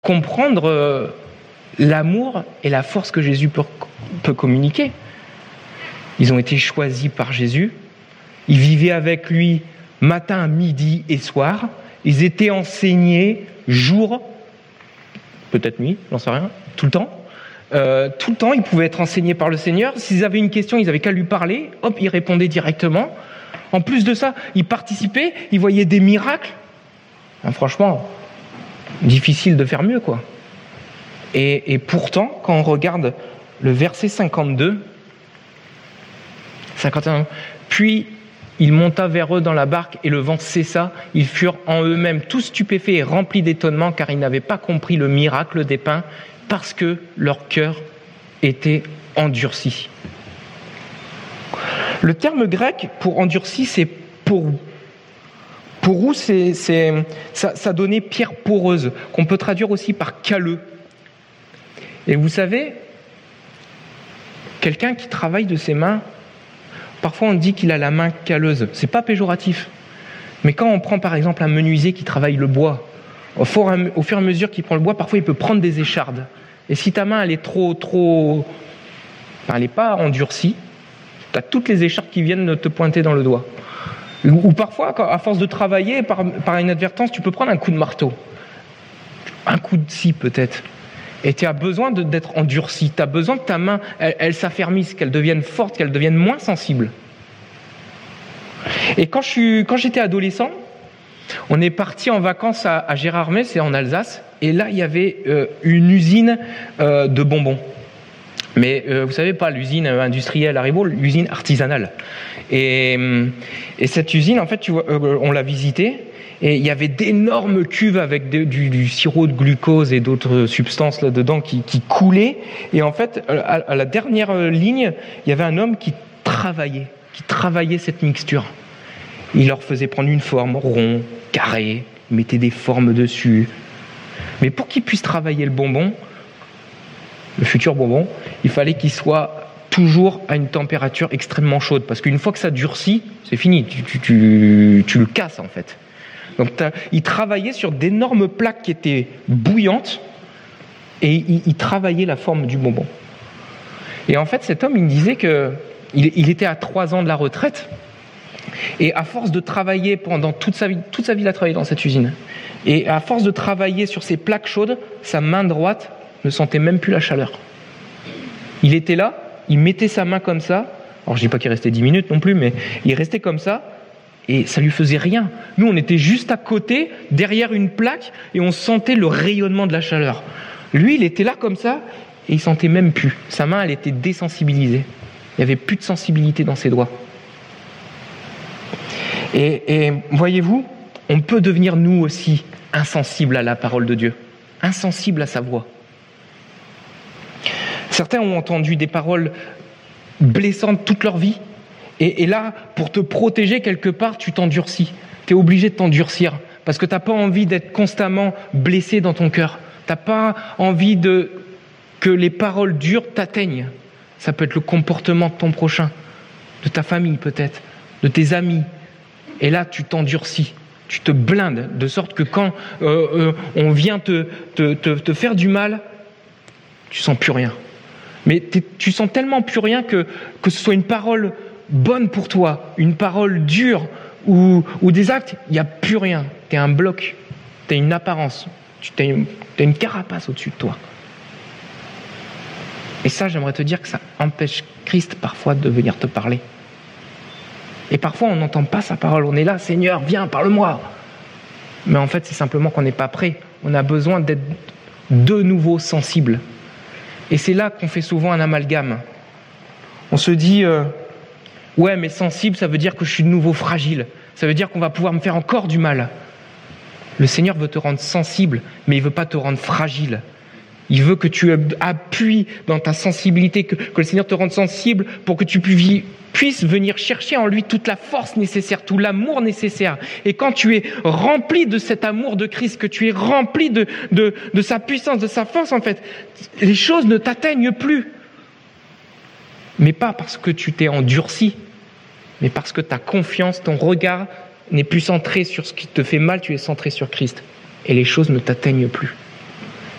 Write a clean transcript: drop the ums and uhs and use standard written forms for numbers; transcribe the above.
comprendre l'amour et la force que Jésus peut communiquer. Ils ont été choisis par Jésus. Ils vivaient avec lui matin, midi et soir. Ils étaient enseignés jour, peut-être nuit, j'en sais rien, tout le temps. Tout le temps, ils pouvaient être enseignés par le Seigneur. S'ils avaient une question, ils n'avaient qu'à lui parler. Hop, il répondait directement. En plus de ça, ils participaient, ils voyaient des miracles. Franchement, difficile de faire mieux, quoi. Et pourtant, quand on regarde le verset 51, puis il monta vers eux dans la barque et le vent cessa. Ils furent en eux-mêmes tous stupéfaits et remplis d'étonnement car ils n'avaient pas compris le miracle des pains parce que leur cœur était endurci. Le terme grec pour endurci, c'est porou. Porou, ça donnait pierre poreuse, qu'on peut traduire aussi par calleux. Et vous savez, quelqu'un qui travaille de ses mains, parfois on dit qu'il a la main calleuse. C'est pas péjoratif. Mais quand on prend par exemple un menuisier qui travaille le bois, au fur et à mesure qu'il prend le bois, parfois il peut prendre des échardes. Et si ta main elle est elle n'est pas endurcie, tu as toutes les échardes qui viennent te pointer dans le doigt. Ou parfois, à force de travailler, par inadvertance, tu peux prendre un coup de marteau. Un coup de scie peut-être. Et tu as besoin d'être endurci. Tu as besoin que ta main, elle s'affermisse, qu'elle devienne forte, qu'elle devienne moins sensible. Et quand j'étais adolescent, on est parti en vacances à Gérardmer, c'est en Alsace. Et là, il y avait une usine de bonbons. Mais vous savez pas l'usine industrielle Haribo, l'usine artisanale. Et cette usine, en fait, tu vois, on l'a visitée. Et il y avait d'énormes cuves avec du sirop de glucose et d'autres substances là-dedans qui coulaient. Et en fait, à la dernière ligne, il y avait un homme qui travaillait cette mixture. Il leur faisait prendre une forme rond, carré, il mettait des formes dessus. Mais pour qu'il puisse travailler le bonbon, le futur bonbon, il fallait qu'il soit toujours à une température extrêmement chaude. Parce qu'une fois que ça durcit, c'est fini, tu le casses en fait. Donc il travaillait sur d'énormes plaques qui étaient bouillantes et il travaillait la forme du bonbon. Et en fait, cet homme, il me disait qu'il était à 3 ans de la retraite et à force de travailler pendant toute sa vie, il a travaillé dans cette usine. Et à force de travailler sur ces plaques chaudes, sa main droite ne sentait même plus la chaleur. Il était là, il mettait sa main comme ça. Alors je dis pas qu'il restait 10 minutes non plus, mais il restait comme ça. Et ça lui faisait rien. Nous, on était juste à côté, derrière une plaque, et on sentait le rayonnement de la chaleur. Lui, il était là comme ça, et il sentait même plus. Sa main, elle était désensibilisée. Il n'y avait plus de sensibilité dans ses doigts. Et voyez-vous, on peut devenir nous aussi insensibles à la parole de Dieu, insensibles à sa voix. Certains ont entendu des paroles blessantes toute leur vie. Et là, pour te protéger quelque part, tu t'endurcis. Tu es obligé de t'endurcir parce que tu n'as pas envie d'être constamment blessé dans ton cœur. Tu n'as pas envie que les paroles dures t'atteignent. Ça peut être le comportement de ton prochain, de ta famille peut-être, de tes amis. Et là, tu t'endurcis. Tu te blindes de sorte que quand on vient te faire du mal, tu sens plus rien. Mais tu sens tellement plus rien que ce soit une parole bonne pour toi, une parole dure ou des actes, il n'y a plus rien. Tu es un bloc, tu as une apparence, tu as une carapace au-dessus de toi. Et ça, j'aimerais te dire que ça empêche Christ parfois de venir te parler. Et parfois, on n'entend pas sa parole. On est là, Seigneur, viens, parle-moi. Mais en fait, c'est simplement qu'on n'est pas prêt. On a besoin d'être de nouveau sensible. Et c'est là qu'on fait souvent un amalgame. On se dit... ouais, mais sensible, ça veut dire que je suis de nouveau fragile. Ça veut dire qu'on va pouvoir me faire encore du mal. Le Seigneur veut te rendre sensible, mais il ne veut pas te rendre fragile. Il veut que tu appuies dans ta sensibilité, que le Seigneur te rende sensible pour que tu puisses venir chercher en lui toute la force nécessaire, tout l'amour nécessaire. Et quand tu es rempli de cet amour de Christ, que tu es rempli de sa puissance, de sa force, en fait, les choses ne t'atteignent plus. Mais pas parce que tu t'es endurci, mais parce que ta confiance, ton regard n'est plus centré sur ce qui te fait mal, tu es centré sur Christ. Et les choses ne t'atteignent plus.